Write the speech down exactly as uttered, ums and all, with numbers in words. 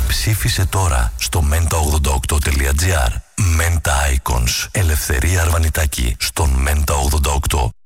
Ψήφισε τώρα στο μέντα ογδόντα οκτώ τελεία τζι άρ. Menta Icons. Ελευθερία Αρβανιτάκη στον μέντα ογδόντα οκτώ.